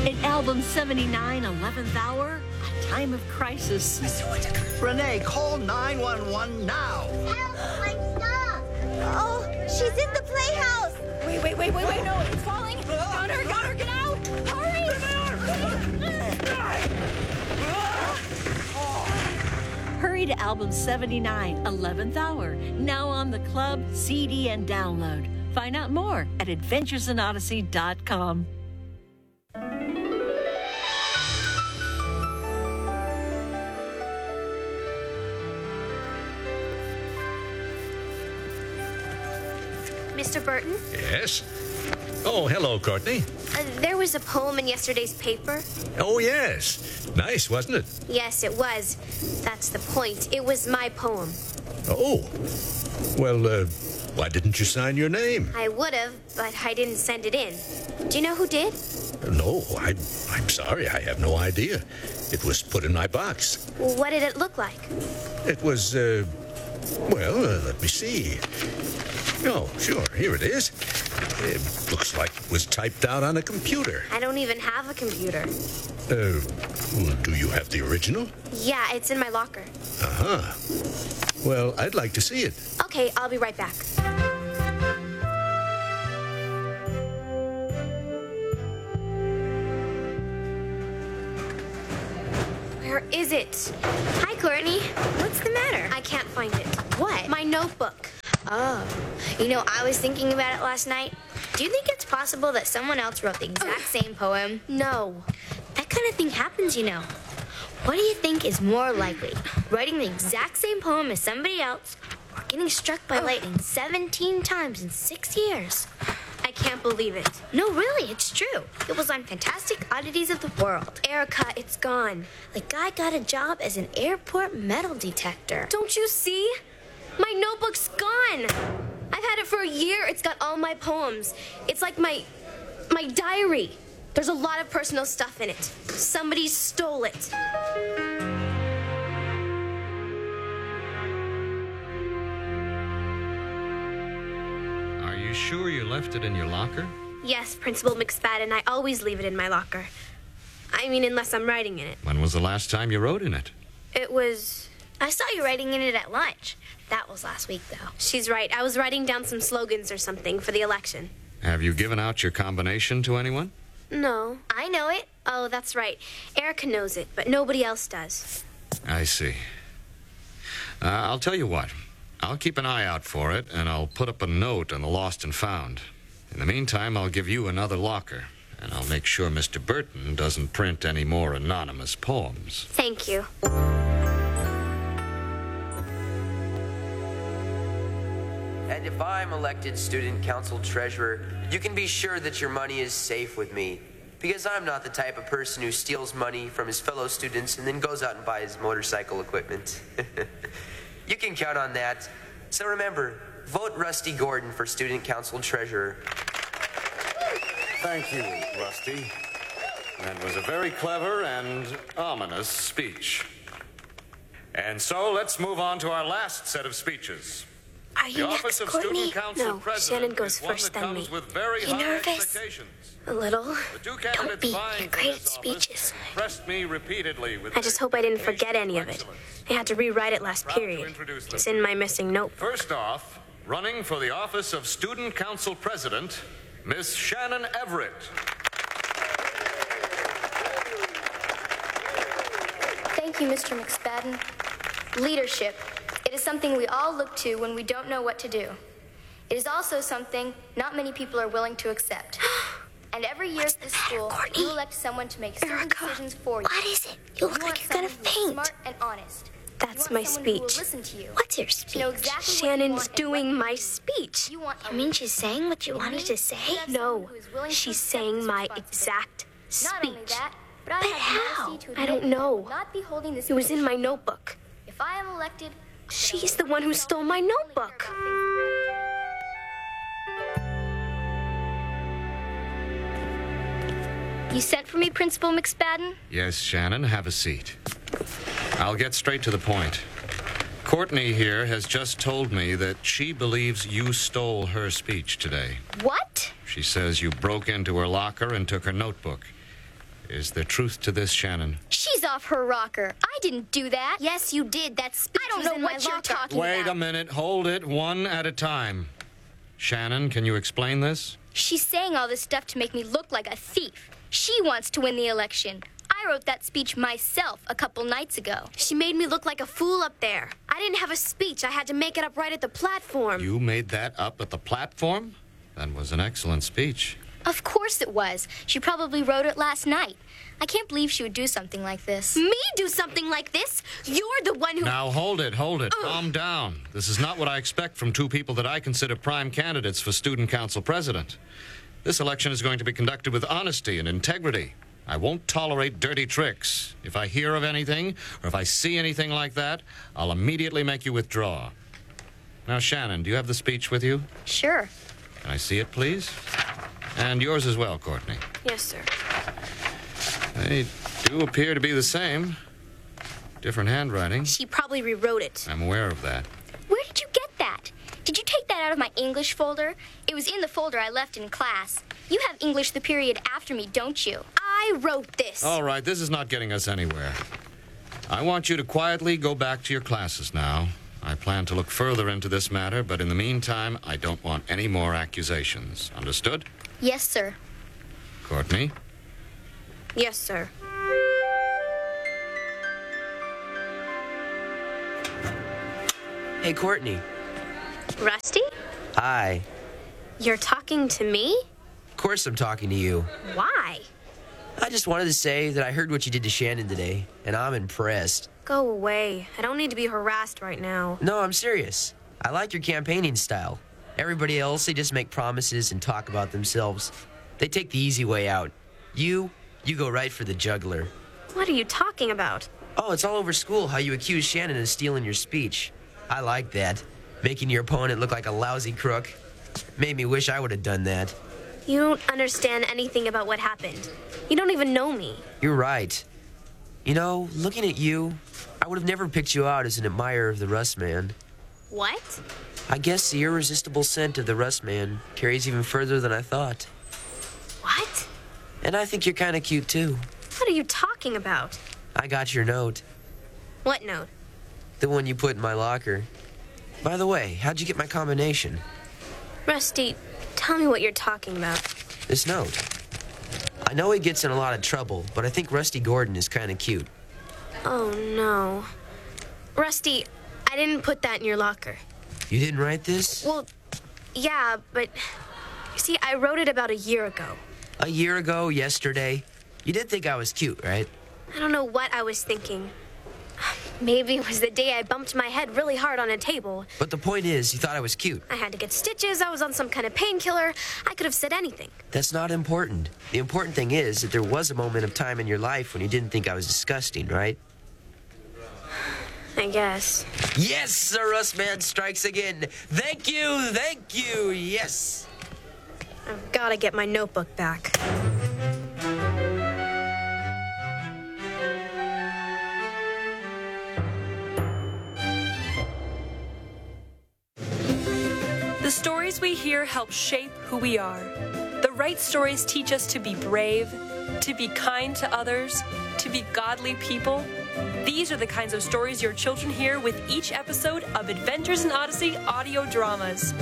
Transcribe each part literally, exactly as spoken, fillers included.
In album seventy-nine, eleventh hour, a time of crisis. Mister Whitaker. Renee, call nine one one now. Help, my dog. Oh, she's in the playhouse. Wait, wait, wait, wait, wait, no, it's falling. Got her, got her, get out. Hurry. Hurry to album seventy-nine, eleventh hour. Now on the club, C D, and download. Find out more at adventures in odyssey dot com. Mister Burton? Yes? Oh, hello, Courtney. Uh, there was a poem in yesterday's paper. Oh, yes. Nice, wasn't it? Yes, it was. That's the point. It was my poem. Oh. Well, uh, why didn't you sign your name? I would have, but I didn't send it in. Do you know who did? No, I, I'm sorry. I have no idea. It was put in my box. What did it look like? It was, uh, well, uh, let me see. Oh, sure. Here it is. It looks like it was typed out on a computer. I don't even have a computer. Uh, well, do you have the original? Yeah, it's in my locker. Uh-huh. Well, I'd like to see it. Okay, I'll be right back. Where is it? Hi, Courtney. What's the matter? I can't find it. What? My notebook. Oh. You know, I was thinking about it last night. Do you think it's possible that someone else wrote the exact same poem? No. That kind of thing happens, you know. What do you think is more likely? Writing the exact same poem as somebody else or getting struck by lightning seventeen times in six years? I can't believe it. No, really, it's true. It was on Fantastic Oddities of the World. Erica, it's gone. The guy got a job as an airport metal detector. Don't you see? My notebook's gone. I've had it for a year. It's got all my poems. It's like my my diary. There's a lot of personal stuff in it. Somebody stole it. Are you sure you left it in your locker? Yes, Principal McSpadden. I always leave it in my locker. I mean, unless I'm writing in it. When was the last time you wrote in it? It was... I saw you writing in it at lunch. That was last week, though. She's right. I was writing down some slogans or something for the election. Have you given out your combination to anyone? No. I know it. Oh, that's right. Erica knows it, but nobody else does. I see. Uh, I'll tell you what. I'll keep an eye out for it, and I'll put up a note on the lost and found. In the meantime, I'll give you another locker, and I'll make sure Mister Burton doesn't print any more anonymous poems. Thank you. And if I'm elected student council treasurer, you can be sure that your money is safe with me. Because I'm not the type of person who steals money from his fellow students and then goes out and buys motorcycle equipment. You can count on that. So remember, vote Rusty Gordon for student council treasurer. Thank you, Rusty. That was a very clever and ominous speech. And so let's move on to our last set of speeches. Are you next, Courtney? No, Shannon goes first, then me. Are you nervous? A little. Don't be. You're great at speeches. Me repeatedly with I just hope I didn't forget any of it. I had to rewrite it last period. It's in my missing notebook. First off, running for the office of Student Council President, Miss Shannon Everett. Thank you, Mister McSpadden. Leadership. It is something we all look to when we don't know what to do. It is also something not many people are willing to accept. And every year at this school, Courtney? you elect someone to make certain Erica, decisions for you. what is it? You look want like you're gonna someone who is faint. Smart and honest. That's You my want someone who will speech. listen to you. What's your speech? To know exactly what you Shannon's want and doing what my you speech. You want a You mean she's saying what you You wanted mean to say? you have No, someone who is willing to she's accept saying this my responsibility. exact speech. Not only that, but I But have how? modesty to I admit don't that I know. will not be holding this It was in position. my notebook. If I am elected, She's the one who stole my notebook. You sent for me, Principal McSpadden? Yes, Shannon, have a seat. I'll get straight to the point. Courtney here has just told me that she believes you stole her speech today. What? She says you broke into her locker and took her notebook. Is there truth to this, Shannon? She's off her rocker. I didn't do that. Yes, you did. That speech I don't was know in what my you're locker. talking Wait about. a minute. Hold it one at a time. Shannon, can you explain this? She's saying all this stuff to make me look like a thief. She wants to win the election. I wrote that speech myself a couple nights ago. She made me look like a fool up there. I didn't have a speech. I had to make it up right at the platform. You made that up at the platform? That was an excellent speech. Of course it was. She probably wrote it last night. I can't believe she would do something like this. Me do something like this? You're the one who... Now, hold it, hold it. Ugh. Calm down. This is not what I expect from two people that I consider prime candidates for student council president. This election is going to be conducted with honesty and integrity. I won't tolerate dirty tricks. If I hear of anything, or if I see anything like that, I'll immediately make you withdraw. Now, Shannon, do you have the speech with you? Sure. Can I see it, please? And yours as well, Courtney. Yes, sir. They do appear to be the same. Different handwriting. She probably rewrote it. I'm aware of that. Where did you get that? Did you take that out of my English folder? It was in the folder I left in class. You have English the period after me, don't you? I wrote this. All right, this is not getting us anywhere. I want you to quietly go back to your classes now. I plan to look further into this matter, but in the meantime, I don't want any more accusations. Understood? Yes, sir. Courtney? Yes, sir. Hey, Courtney. Rusty? Hi. You're talking to me? Of course I'm talking to you. Why? I just wanted to say that I heard what you did to Shannon today, and I'm impressed. Go away. I don't need to be harassed right now. No, I'm serious. I like your campaigning style. Everybody else, they just make promises and talk about themselves. They take the easy way out. You, you go right for the jugular. What are you talking about? Oh, it's all over school how you accuse Shannon of stealing your speech. I like that. Making your opponent look like a lousy crook. Made me wish I would have done that. You don't understand anything about what happened. You don't even know me. You're right. You know, looking at you, I would have never picked you out as an admirer of the Rust Man. What? I guess the irresistible scent of the Rust Man carries even further than I thought. What? And I think you're kind of cute, too. What are you talking about? I got your note. What note? The one you put in my locker. By the way, how'd you get my combination? Rusty, tell me what you're talking about. This note. I know he gets in a lot of trouble, but I think Rusty Gordon is kind of cute. Oh, no. Rusty, I didn't put that in your locker. You didn't write this? Well, yeah, but... You see, I wrote it about a year ago. A year ago, yesterday. You did think I was cute, right? I don't know what I was thinking. Maybe it was the day I bumped my head really hard on a table. But the point is, you thought I was cute. I had to get stitches, I was on some kind of painkiller. I could have said anything. That's not important. The important thing is that there was a moment of time in your life when you didn't think I was disgusting, right? I guess. Yes, the Rust Man strikes again. Thank you, thank you, yes. I've got to get my notebook back. The stories we hear help shape who we are. The right stories teach us to be brave, to be kind to others, to be godly people. These are the kinds of stories your children hear with each episode of Adventures in Odyssey audio dramas.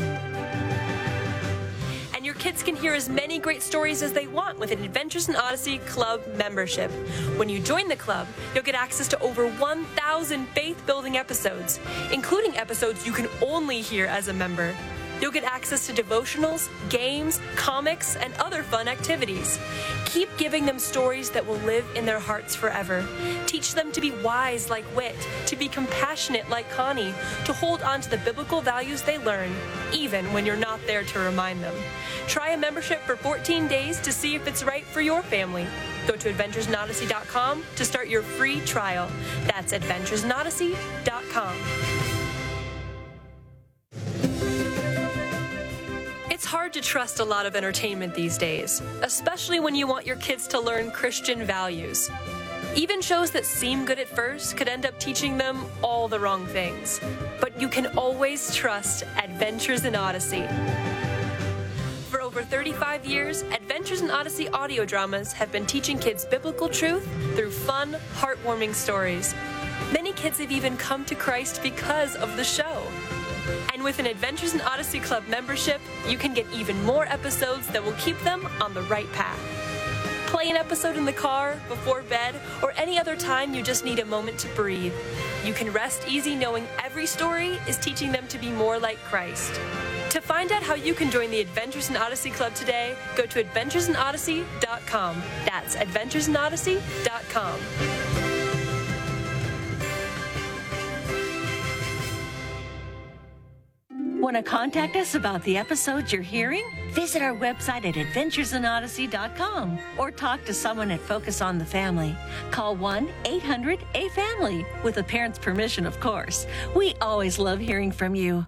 And your kids can hear as many great stories as they want with an Adventures in Odyssey Club membership. When you join the club, you'll get access to over one thousand faith-building episodes, including episodes you can only hear as a member. You'll get access to devotionals, games, comics, and other fun activities. Keep giving them stories that will live in their hearts forever. Teach them to be wise like Wit, to be compassionate like Connie, to hold on to the biblical values they learn, even when you're not there to remind them. Try a membership for fourteen days to see if it's right for your family. Go to adventures in odyssey dot com to start your free trial. That's adventures in odyssey dot com. It's hard to trust a lot of entertainment these days, especially when you want your kids to learn Christian values. Even shows that seem good at first could end up teaching them all the wrong things. But you can always trust Adventures in Odyssey. For over thirty-five years, Adventures in Odyssey audio dramas have been teaching kids biblical truth through fun, heartwarming stories. Many kids have even come to Christ because of the show. And with an Adventures in Odyssey Club membership, you can get even more episodes that will keep them on the right path. Play an episode in the car, before bed, or any other time you just need a moment to breathe. You can rest easy knowing every story is teaching them to be more like Christ. To find out how you can join the Adventures in Odyssey Club today, go to adventures in odyssey dot com. That's adventures in odyssey dot com. Want to contact us about the episodes you're hearing? Visit our website at adventures in odyssey dot com or talk to someone at Focus on the Family. Call one eight hundred A family, with a parent's permission, of course. We always love hearing from you.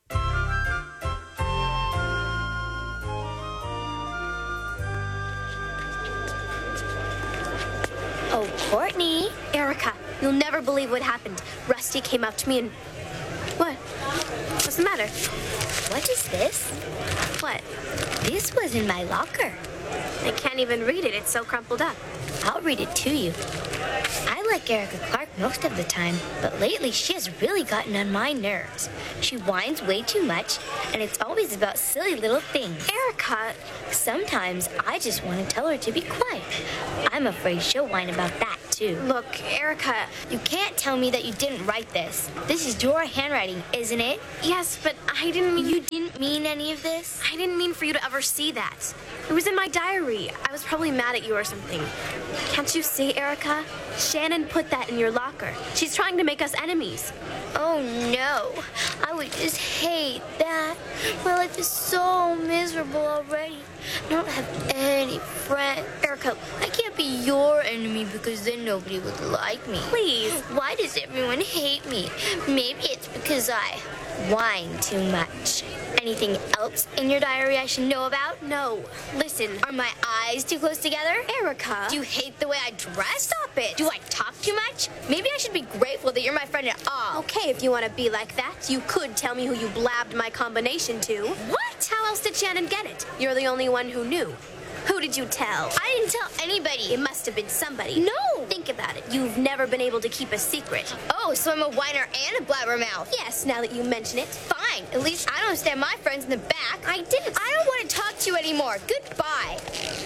Oh, Courtney. Erica, you'll never believe what happened. Rusty came up to me and... What? What's the matter? What is this? What? This was in my locker. I can't even read it. It's so crumpled up. I'll read it to you. I like Erica Clark most of the time, but lately she has really gotten on my nerves. She whines way too much, and it's always about silly little things. Erica, sometimes I just want to tell her to be quiet. I'm afraid she'll whine about that, too. Look, Erica, you can't tell me that you didn't write this. This is your handwriting, isn't it? Yes, but I didn't mean... You didn't mean any of this? I didn't mean for you to ever see that. It was in my diary. I was probably mad at you or something. Can't you see, Erica? Shannon put that in your locker. She's trying to make us enemies. Oh, no. I would just hate that. My life is so miserable already. I don't have any friends. Erica, I can't be your enemy because then nobody would like me. Please. Why does everyone hate me? Maybe it's because I whine too much. Anything else in your diary I should know about? No. Listen. Are my eyes too close together? Erica. Do you hate the way I dress? Stop it. Do I talk too much? Maybe I should be grateful that you're my friend at all. Okay, if you want to be like that, you could tell me who you blabbed my combination to. What? How else did Shannon get it? You're the only one who knew. Who did you tell? I didn't tell anybody. It must have been somebody. No. Think about it. You've never been able to keep a secret. Oh, so I'm a whiner and a blabbermouth. Yes, now that you mention it. Fine. At least I don't stab my friends in the back. I didn't. I don't want to talk to you anymore. Goodbye.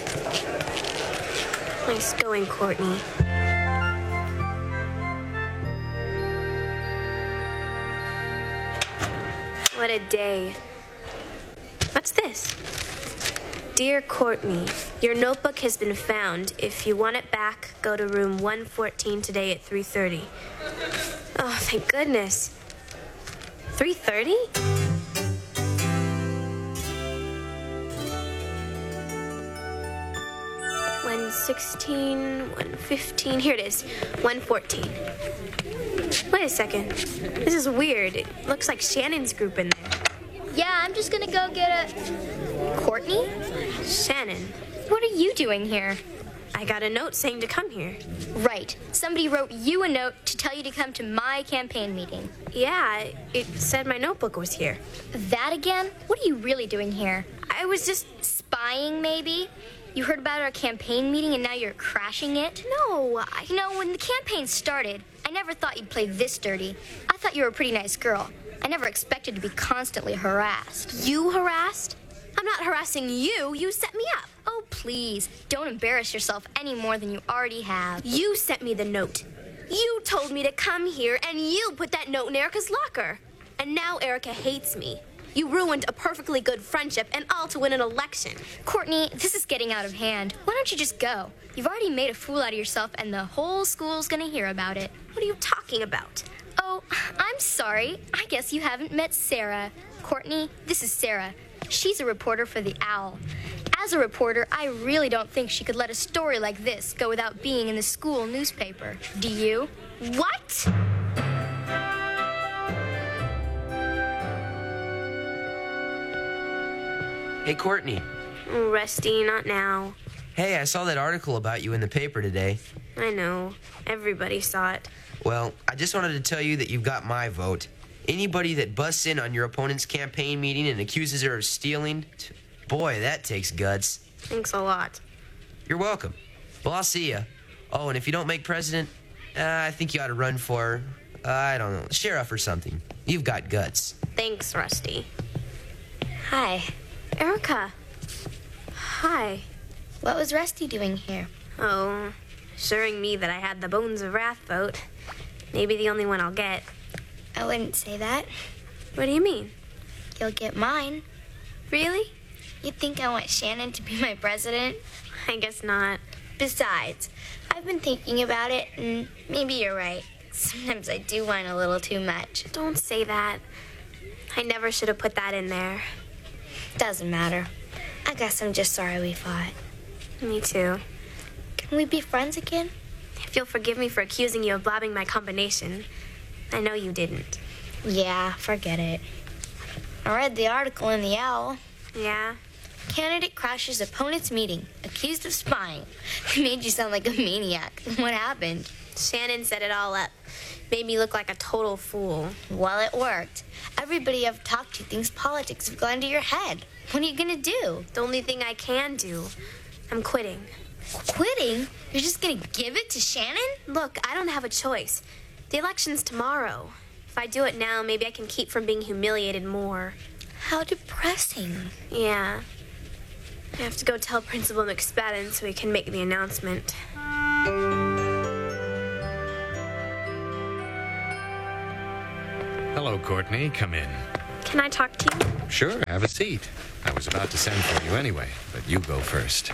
Nice going, Courtney. What a day. What's this? Dear Courtney, your notebook has been found. If you want it back, go to room one fourteen today at three thirty. Oh, thank goodness. three thirty? one sixteen, one fifteen. Here it is. one fourteen. Wait a second. This is weird. It looks like Shannon's group in there. Yeah, I'm just gonna go get a... Courtney? Shannon. What are you doing here? I got a note saying to come here. Right. Somebody wrote you a note to tell you to come to my campaign meeting. Yeah, it said my notebook was here. That again? What are you really doing here? I was just... Spying, maybe? You heard about our campaign meeting and now you're crashing it? No, I... You know, when the campaign started, I never thought you'd play this dirty. I thought you were a pretty nice girl. I never expected to be constantly harassed. You harassed? I'm not harassing you. You set me up. Oh, please. Don't embarrass yourself any more than you already have. You sent me the note. You told me to come here, and you put that note in Erica's locker. And now Erica hates me. You ruined a perfectly good friendship, and all to win an election. Courtney, this is getting out of hand. Why don't you just go? You've already made a fool out of yourself, and the whole school's gonna hear about it. What are you talking about? Oh, I'm sorry. I guess you haven't met Sarah. Courtney, this is Sarah. She's a reporter for the Owl. As a reporter, I really don't think she could let a story like this go without being in the school newspaper. Do you? What? Hey, Courtney. Rusty, not now. Hey, I saw that article about you in the paper today. I know. Everybody saw it. Well, I just wanted to tell you that you've got my vote. Anybody that busts in on your opponent's campaign meeting and accuses her of stealing, Boy, that takes guts. Thanks a lot. You're welcome. Well, I'll see ya. Oh, and if you don't make president, uh, I think you ought to run for, uh, I don't know, sheriff or something. You've got guts. Thanks, Rusty. Hi. Erica. Hi. What was Rusty doing here? Oh, assuring me that I had the Bones of Wrath vote. Maybe the only one I'll get. I wouldn't say that. What do you mean? You'll get mine. Really? You think I want Shannon to be my president? I guess not. Besides, I've been thinking about it, and maybe you're right. Sometimes I do whine a little too much. Don't say that. I never should have put that in there. Doesn't matter. I guess I'm just sorry we fought. Me too. Can we be friends again? If you'll forgive me for accusing you of blabbing my combination. I know you didn't. Yeah, forget it. I read the article in the Owl. Yeah? Candidate crashes opponent's meeting, accused of spying. It made you sound like a maniac. What happened? Shannon set it all up. Made me look like a total fool. Well, it worked. Everybody I've talked to thinks politics have gone to your head. What are you gonna do? The only thing I can do. I'm quitting. Quitting? You're just gonna give it to Shannon? Look, I don't have a choice. The election's tomorrow. If I do it now, maybe I can keep from being humiliated more. How depressing. Yeah. I have to go tell Principal McSpadden so he can make the announcement. Hello, Courtney. Come in. Can I talk to you? Sure, have a seat. I was about to send for you anyway, but you go first.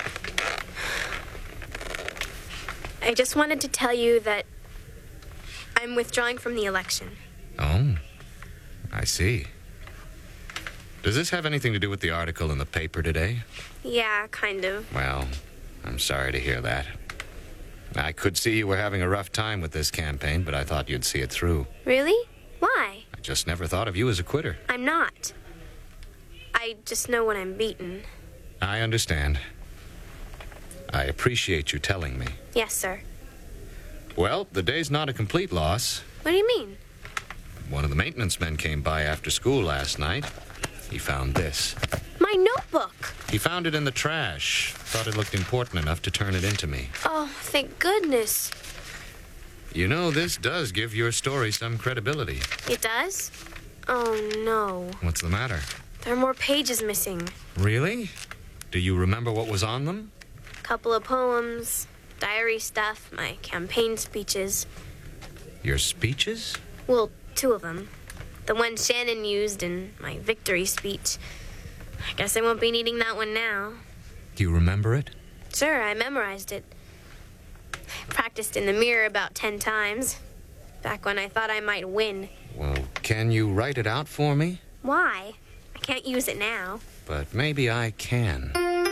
I just wanted to tell you that I'm withdrawing from the election. Oh, I see. Does this have anything to do with the article in the paper today? Yeah, kind of. Well, I'm sorry to hear that. I could see you were having a rough time with this campaign, but I thought you'd see it through. Really? Why? I just never thought of you as a quitter. I'm not. I just know when I'm beaten. I understand. I appreciate you telling me. Yes, sir. Well, the day's not a complete loss. What do you mean? One of the maintenance men came by after school last night. He found this. My notebook. He found it in the trash. Thought it looked important enough to turn it into me. Oh, thank goodness. You know, this does give your story some credibility. It does? Oh, no. What's the matter? There are more pages missing. Really? Do you remember what was on them? A couple of poems, diary stuff, my campaign speeches. Your speeches? Well, two of them. The one Shannon used and my victory speech. I guess I won't be needing that one now. Do you remember it? Sure, I memorized it. I practiced in the mirror about ten times. Back when I thought I might win. Well, can you write it out for me? Why? I can't use it now. But maybe I can.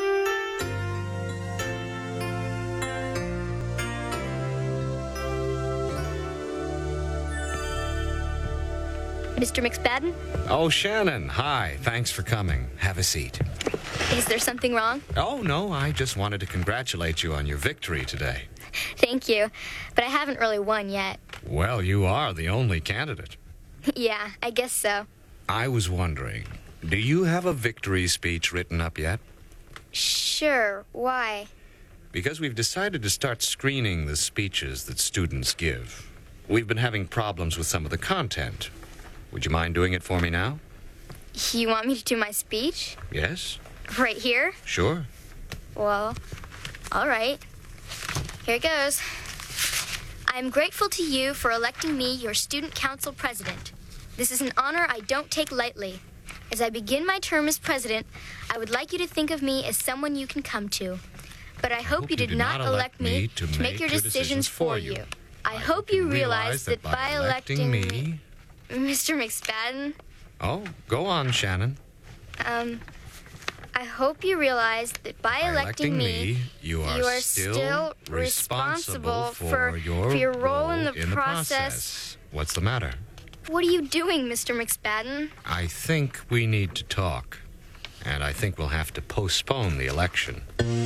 Mister McSpadden? Oh, Shannon. Hi. Thanks for coming. Have a seat. Is there something wrong? Oh, no. I just wanted to congratulate you on your victory today. Thank you. But I haven't really won yet. Well, you are the only candidate. Yeah, I guess so. I was wondering, do you have a victory speech written up yet? Sure. Why? Because we've decided to start screening the speeches that students give. We've been having problems with some of the content. Would you mind doing it for me now? You want me to do my speech? Yes? Right here? Sure. Well, all right. Here it goes. I am grateful to you for electing me your student council president. This is an honor I don't take lightly. As I begin my term as president, I would like you to think of me as someone you can come to. But I hope, I hope you did you not elect me to, to make your decisions, decisions for you. I, I hope you realize that by electing me... me Mister McSpadden? Oh, go on, Shannon. Um, I hope you realize that by, by electing, electing me, you are, you are still, still responsible for, for your, for your role, role in, the, in process. the process. What's the matter? What are you doing, Mister McSpadden? I think we need to talk. And I think we'll have to postpone the election.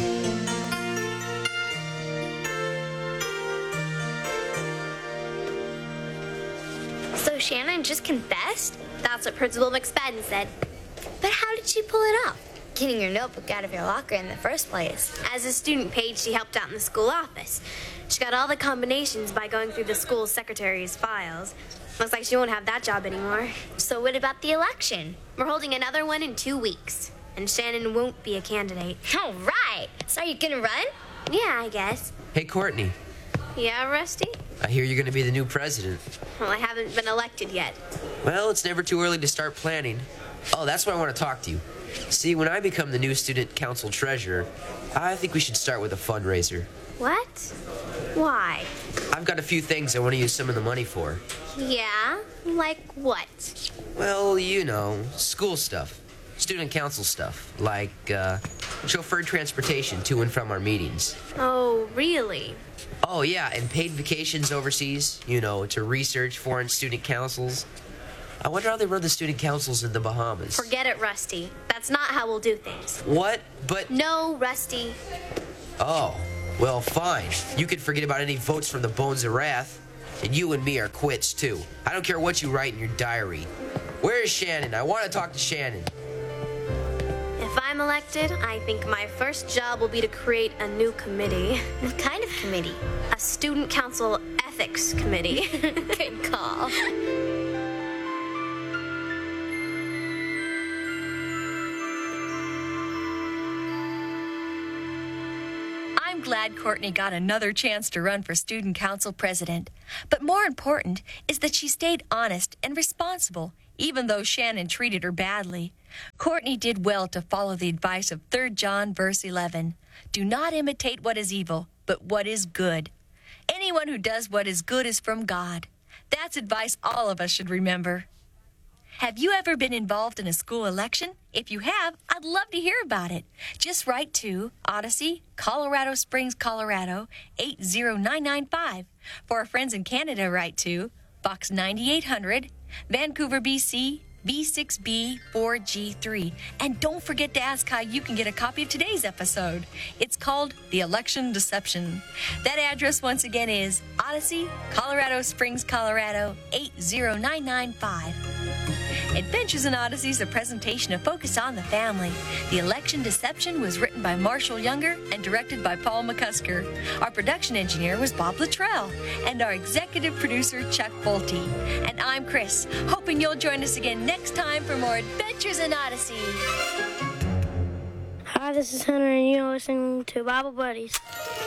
So Shannon just confessed? That's what Principal McSpadden said. But how did she pull it off? getting your notebook out of your locker in the first place. As a student page, she helped out in the school office. She got all the combinations by going through the school secretary's files. Looks like she won't have that job anymore. So what about the election? We're holding another one in two weeks, and Shannon won't be a candidate. All right. So are you gonna run? Yeah, I guess. Hey, Courtney, Yeah, Rusty? I hear you're going to be the new president. Well, I haven't been elected yet. Well, it's never too early to start planning. Oh, that's why I want to talk to you. See, when I become the new student council treasurer, I think we should start with a fundraiser. What? Why? I've got a few things I want to use some of the money for. Yeah? Like what? Well, you know, school stuff. Student council stuff, like uh, chauffeured transportation to and from our meetings. Oh, really? Oh, yeah, and paid vacations overseas, you know, to research foreign student councils. I wonder how they run the student councils in the Bahamas. Forget it, Rusty. That's not how we'll do things. What? But... No, Rusty. Oh, well, fine. You can forget about any votes from the Bones of Wrath. And you and me are quits, too. I don't care what you write in your diary. Where is Shannon? I want to talk to Shannon. If I'm elected, I think my first job will be to create a new committee. What kind of committee? A student council ethics committee. Good call. I'm glad Courtney got another chance to run for student council president. But more important is that she stayed honest and responsible, even though Shannon treated her badly. Courtney did well to follow the advice of Third John verse eleven. Do not imitate what is evil, but what is good. Anyone who does what is good is from God. That's advice all of us should remember. Have you ever been involved in a school election? If you have, I'd love to hear about it. Just write to Odyssey, Colorado Springs, Colorado, eight zero nine nine five. For our friends in Canada, write to Box ninety-eight hundred, Vancouver, B C, B six B four G three. And don't forget to ask how you can get a copy of today's episode. It's called The Election Deception. That address once again is Odyssey, Colorado Springs, Colorado, eight zero nine nine five. Adventures in Odyssey is a presentation of Focus on the Family. The Election Deception was written by Marshall Younger and directed by Paul McCusker. Our production engineer was Bob Luttrell, and our executive producer, Chuck Bolte. And I'm Chris, hoping you'll join us again next time for more Adventures in Odyssey. Hi, this is Hunter, and you're listening to Bible Buddies.